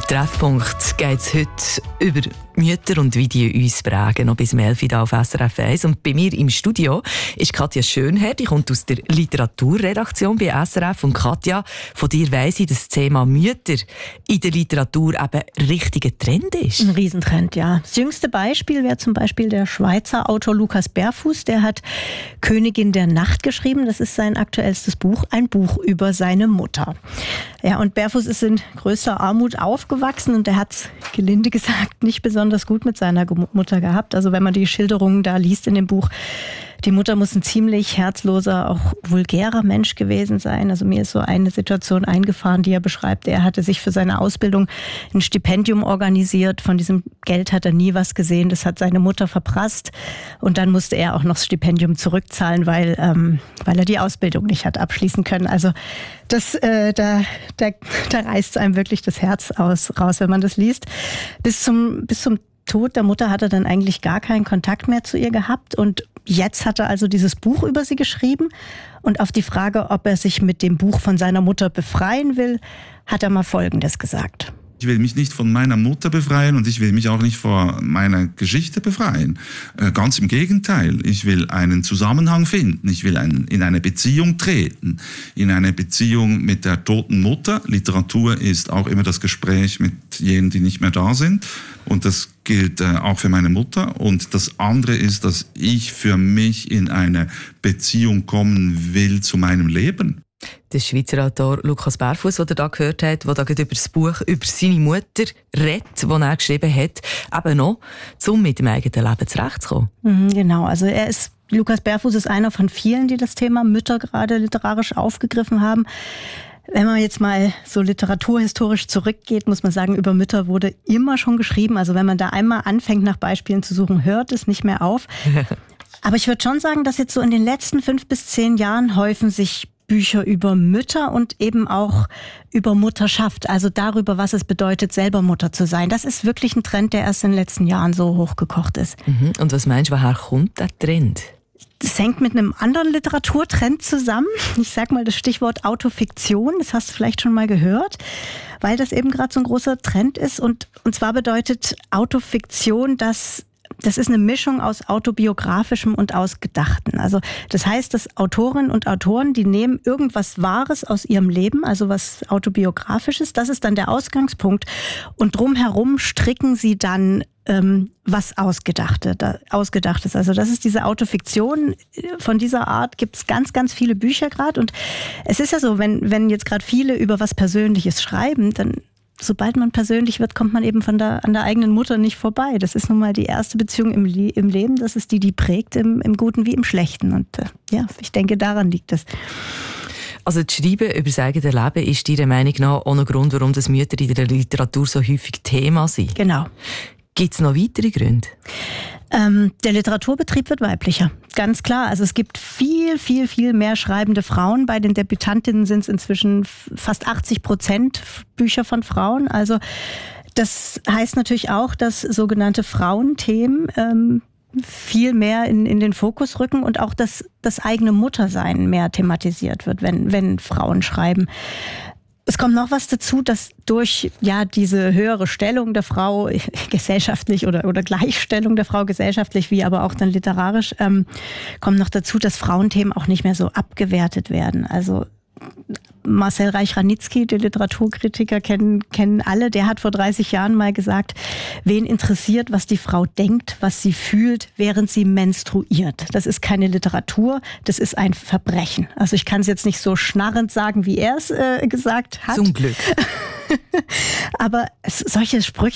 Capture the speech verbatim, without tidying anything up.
Treffpunkt geht es heute über Mütter und wie die uns prägen. Noch bis elf Uhr auf S R F eins. Und bei mir im Studio ist Katja Schönherr. Die kommt aus der Literaturredaktion bei S R F. Und Katja, von dir weiss ich, dass das Thema Mütter in der Literatur eben ein richtiger Trend ist. Ein Riesentrend, ja. Das jüngste Beispiel wäre zum Beispiel der Schweizer Autor Lukas Berfuss. Der hat Königin der Nacht geschrieben. Das ist sein aktuellstes Buch, ein Buch über seine Mutter. Ja, und Berfuss ist in größter Armut aufgewachsen und er hat es, gelinde gesagt, nicht besonders gut mit seiner Mutter gehabt. Also wenn man die Schilderungen da liest in dem Buch, die Mutter muss ein ziemlich herzloser, auch vulgärer Mensch gewesen sein. Also mir ist so eine Situation eingefahren, die er beschreibt. Er hatte sich für seine Ausbildung ein Stipendium organisiert. Von diesem Geld hat er nie was gesehen. Das hat seine Mutter verprasst. Und dann musste er auch noch das Stipendium zurückzahlen, weil, ähm, weil er die Ausbildung nicht hat abschließen können. Also das, äh, da, da, da reißt einem wirklich das Herz aus, raus, wenn man das liest. Bis zum, bis zum Tod der Mutter hat er dann eigentlich gar keinen Kontakt mehr zu ihr gehabt. Und jetzt hat er also dieses Buch über sie geschrieben. Und auf die Frage, ob er sich mit dem Buch von seiner Mutter befreien will, hat er mal Folgendes gesagt. Ich will mich nicht von meiner Mutter befreien und ich will mich auch nicht vor meiner Geschichte befreien. Äh, ganz im Gegenteil. Ich will einen Zusammenhang finden. Ich will ein, in eine Beziehung treten. In eine Beziehung mit der toten Mutter. Literatur ist auch immer das Gespräch mit jenen, die nicht mehr da sind. Und das gilt äh, auch für meine Mutter. Und das andere ist, dass ich für mich in eine Beziehung kommen will zu meinem Leben. Der Schweizer Autor Lukas Berfuss, den ihr da gehört habt, der da über das Buch über seine Mutter redet, das er geschrieben hat, eben noch, um mit dem eigenen Leben zurechtzukommen. Mhm, genau, also er ist, Lukas Berfuss ist einer von vielen, die das Thema Mütter gerade literarisch aufgegriffen haben. Wenn man jetzt mal so literaturhistorisch zurückgeht, muss man sagen, über Mütter wurde immer schon geschrieben. Also wenn man da einmal anfängt, nach Beispielen zu suchen, hört es nicht mehr auf. Aber ich würde schon sagen, dass jetzt so in den letzten fünf bis zehn Jahren häufen sich Bücher über Mütter und eben auch über Mutterschaft, also darüber, was es bedeutet, selber Mutter zu sein. Das ist wirklich ein Trend, der erst in den letzten Jahren so hochgekocht ist. Mhm. Und was meinst du, woher kommt der Trend? Das hängt mit einem anderen Literaturtrend zusammen. Ich sag mal das Stichwort Autofiktion, das hast du vielleicht schon mal gehört, weil das eben gerade so ein großer Trend ist. Und, und zwar bedeutet Autofiktion, dass das ist eine Mischung aus autobiografischem und aus Gedachten. Also das heißt, dass Autorinnen und Autoren, die nehmen irgendwas Wahres aus ihrem Leben, also was autobiografisches, das ist dann der Ausgangspunkt. Und drumherum stricken sie dann ähm, was Ausgedachte, da, Ausgedachtes. Also das ist diese Autofiktion. Von dieser Art gibt es ganz, ganz viele Bücher gerade. Und es ist ja so, wenn, wenn jetzt gerade viele über was Persönliches schreiben, dann sobald man persönlich wird, kommt man eben von der, an der eigenen Mutter nicht vorbei. Das ist nun mal die erste Beziehung im, Le- im Leben. Das ist die, die prägt, im, im Guten wie im Schlechten. Und äh, ja, ich denke, daran liegt es. Also das Schreiben über das eigene Leben ist deiner Meinung nach auch ein Grund, warum das Mütter in der Literatur so häufig Thema sind? Genau. Gibt es noch weitere Gründe? Ähm, der Literaturbetrieb wird weiblicher. Ganz klar. Also es gibt viel, viel, viel mehr schreibende Frauen. Bei den Debütantinnen sind es inzwischen fast achtzig Prozent Bücher von Frauen. Also das heißt natürlich auch, dass sogenannte Frauenthemen ähm, viel mehr in, in den Fokus rücken und auch, dass das eigene Muttersein mehr thematisiert wird, wenn, wenn Frauen schreiben. Es kommt noch was dazu, dass durch ja diese höhere Stellung der Frau gesellschaftlich oder, oder Gleichstellung der Frau gesellschaftlich, wie aber auch dann literarisch, ähm, kommt noch dazu, dass Frauenthemen auch nicht mehr so abgewertet werden. Also Marcel Reich-Ranitzky, der Literaturkritiker, kennen, kennen alle. Der hat vor dreißig Jahren mal gesagt, wen interessiert, was die Frau denkt, was sie fühlt, während sie menstruiert. Das ist keine Literatur, das ist ein Verbrechen. Also ich kann es jetzt nicht so schnarrend sagen, wie er es äh, gesagt hat. Zum Glück. Aber es, solche Sprüche